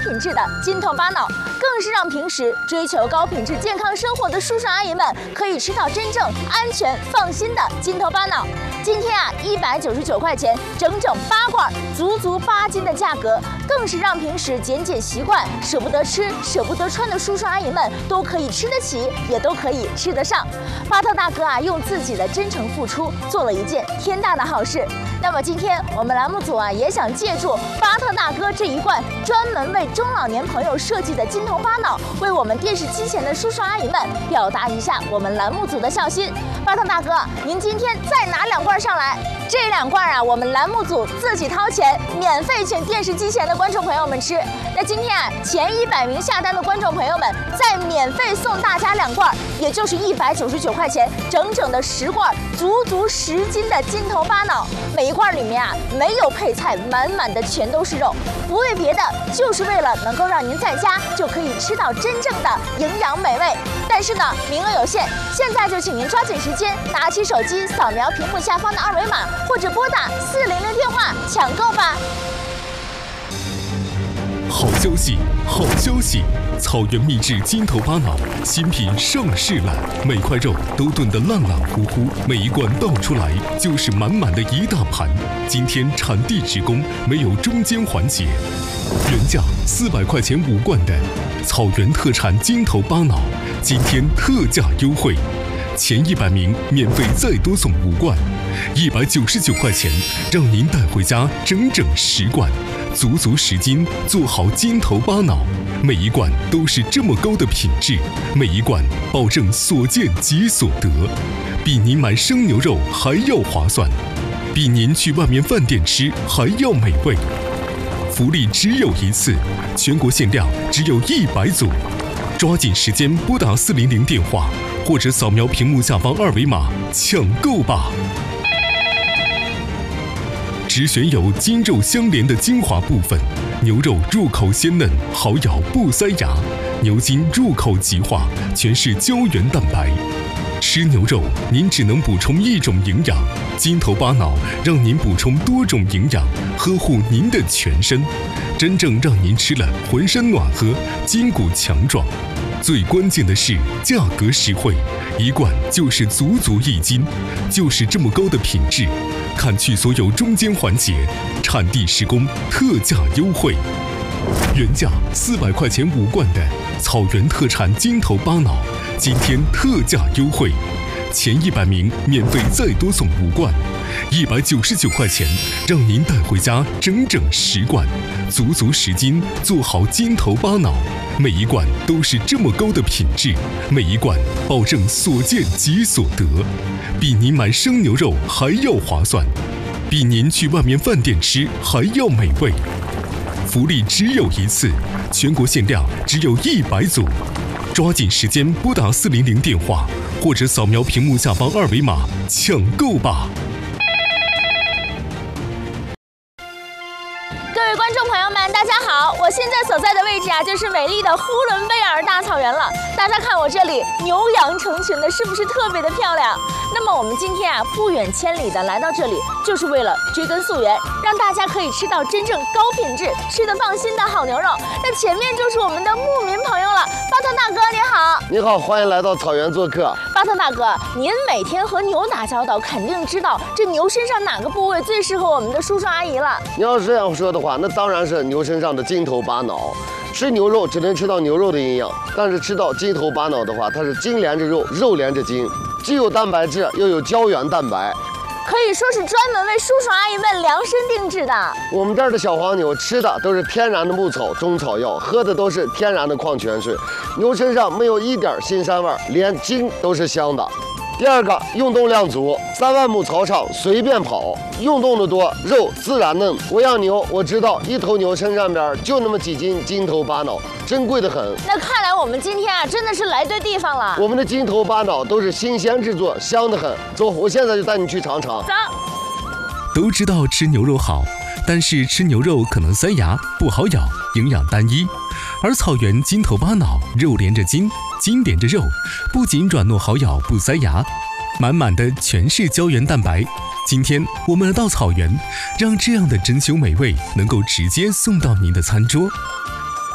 品质的金头巴脑，更是让平时追求高品质健康生活的叔叔阿姨们可以吃到真正安全放心的金头巴脑。今天199块钱，整整8罐，足足8斤的价格，更是让平时减习惯、舍不得吃、舍不得穿的叔叔阿姨们都可以吃得起，也都可以吃得上。巴特大哥用自己的真诚付出，做了一件天大的好事。那么今天我们栏目组也想借助巴特大哥这一罐专门为中老年朋友设计的金头巴脑，为我们电视机前的叔叔阿姨们表达一下我们栏目组的孝心。巴特大哥，您今天再拿2罐上来，这2罐我们栏目组自己掏钱，免费请电视机前的观众朋友们吃。那今天前100名下单的观众朋友们，再免费送大家2罐，也就是199块钱，整整的10罐，足足10斤的金头巴脑。每一罐里面没有配菜，满满的全都是肉，不为别的，就是为了能够让您在家就可以吃到真正的营养美味。但是呢，名额有限，现在就请您抓紧时间，拿起手机扫描屏幕下方的2维码，或者拨打400电话抢购吧。 好消息，好消息！草原秘制金头巴脑新品上市了，每块肉都炖得烂烂乎乎，每一罐倒出来就是满满的一大盘。今天产地直供，没有中间环节。原价400块钱5罐的草原特产金头巴脑，今天特价优惠，前100名免费再多送5罐，199块钱，让您带回家整整10罐。足足10斤，做好金头巴脑，每一罐都是这么高的品质，每一罐保证所见即所得，比您买生牛肉还要划算，比您去外面饭店吃还要美味。福利只有一次，全国限量只有100组，抓紧时间拨打400电话，或者扫描屏幕下方2维码抢购吧。只选有筋肉相连的精华部分，牛肉入口鲜嫩，好咬不塞牙；牛筋入口即化，全是胶原蛋白。吃牛肉您只能补充一种营养，金头巴脑让您补充多种营养，呵护您的全身，真正让您吃了浑身暖和，筋骨强壮。最关键的是价格实惠，一罐就是足足1斤，就是这么高的品质，砍去所有中间环节，产地实供，特价优惠。原价400块钱5罐的草原特产金头巴脑，今天特价优惠，前100名免费再多送5罐，199块钱，让您带回家整整10罐，足足10斤，做好金头巴脑，每一罐都是这么高的品质，每一罐保证所见即所得，比您买生牛肉还要划算，比您去外面饭店吃还要美味。福利只有一次，全国限量只有100组，抓紧时间拨打400电话，或者扫描屏幕下方2维码抢购吧。 各位观众朋友们，大家好！我现在所在的位置就是美丽的呼伦贝尔大草原了。大家看我这里牛羊成群的，是不是特别的漂亮？那么我们今天不远千里的来到这里，就是为了追根溯源，让大家可以吃到真正高品质、吃得放心的好牛肉。那前面就是我们的牧民朋友了，巴特大哥您好。 你好，欢迎来到草原做客。 巴特大哥，您每天和牛打交道，肯定知道这牛身上哪个部位最适合我们的叔叔阿姨了。 你要是这样说的话，那当然是牛身上的金头巴脑。吃牛肉只能吃到牛肉的营养，但是吃到金头巴脑的话，它是筋连着肉，肉连着筋，既有蛋白质，又有胶原蛋白， 可以说是专门为叔叔阿姨们量身定制的。 我们这儿的小黄牛吃的都是天然的牧草、中草药，喝的都是天然的矿泉水，牛身上没有一点腥膻味，连筋都是香的。第二个，运动量足，3万亩草场随便跑，运动的多，肉自然嫩。我养牛，我知道一头牛身上边就那么几斤金头巴脑，珍贵的很。 那看来我们今天真的是来对地方了。 我们的金头巴脑都是新鲜制作，香得很。走，我现在就带你去尝尝。 走。 都知道吃牛肉好，但是吃牛肉可能塞牙，不好咬，营养单一。而草原金头巴脑，肉连着筋，筋连着肉，不仅软糯好咬不塞牙，满满的全是胶原蛋白。今天我们来到草原，让这样的珍馐美味能够直接送到您的餐桌。